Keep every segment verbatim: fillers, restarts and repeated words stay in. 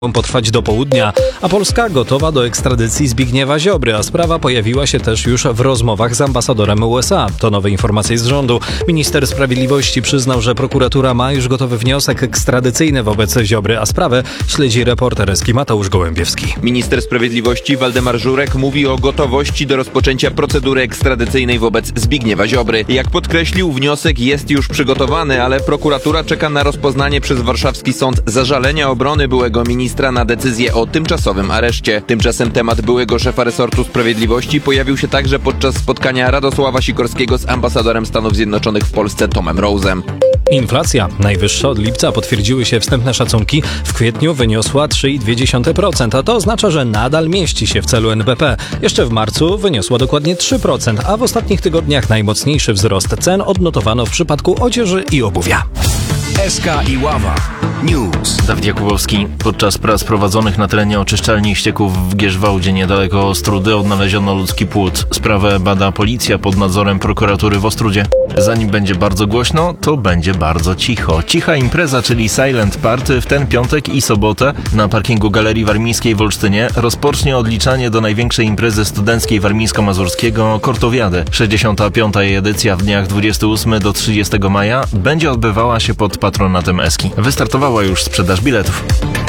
potrwać do południa, a Polska gotowa do ekstradycji Zbigniewa Ziobry, a sprawa pojawiła się też już w rozmowach z ambasadorem U S A. To nowe informacje z rządu. Minister Sprawiedliwości przyznał, że prokuratura ma już gotowy wniosek ekstradycyjny wobec Ziobry, a sprawę śledzi reporter Eski Mateusz Gołębiewski. Minister Sprawiedliwości Waldemar Żurek mówi o gotowości do rozpoczęcia procedury ekstradycyjnej wobec Zbigniewa Ziobry. Jak podkreślił, wniosek jest już przygotowany, ale prokuratura czeka na rozpoznanie przez warszawski sąd zażalenia obrony byłego ministra na decyzję o tymczasowym areszcie. Tymczasem temat byłego szefa resortu sprawiedliwości pojawił się także podczas spotkania Radosława Sikorskiego z ambasadorem Stanów Zjednoczonych w Polsce Tomem Rose'em. Inflacja, najwyższa od lipca, potwierdziły się wstępne szacunki. W kwietniu wyniosła trzy przecinek dwa procent, a to oznacza, że nadal mieści się w celu N B P. Jeszcze w marcu wyniosła dokładnie trzy procent, a w ostatnich tygodniach najmocniejszy wzrost cen odnotowano w przypadku odzieży i obuwia. S K i Ława News. Dawid Jakubowski. Podczas prac prowadzonych na terenie oczyszczalni ścieków w Gierzwałdzie niedaleko Ostródy odnaleziono ludzki płód. Sprawę bada policja pod nadzorem prokuratury w Ostródzie. Zanim będzie bardzo głośno, to będzie bardzo cicho. Cicha impreza, czyli Silent Party w ten piątek i sobotę na parkingu Galerii Warmińskiej w Olsztynie rozpocznie odliczanie do największej imprezy studenckiej warmińsko-mazurskiego Kortowiady. sześćdziesiąta piąta jej edycja w dniach dwudziestego ósmego do trzydziestego maja będzie odbywała się pod patronatem Eski. Wystartowała już sprzedaż biletów.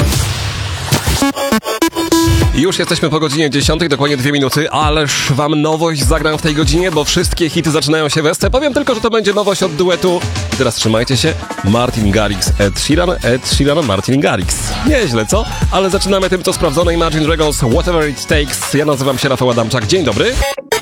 Już jesteśmy po godzinie dziesiątej, dokładnie dwie minuty, ależ wam nowość zagram w tej godzinie, bo wszystkie hity zaczynają się w Esce. Powiem tylko, że to będzie nowość od duetu. I teraz trzymajcie się. Martin Garrix, Ed Sheeran, Ed Sheeran, Martin Garrix. Nieźle, co? Ale zaczynamy tym, co sprawdzone. Imagine Dragons, Whatever It Takes. Ja nazywam się Rafał Adamczak. Dzień dobry.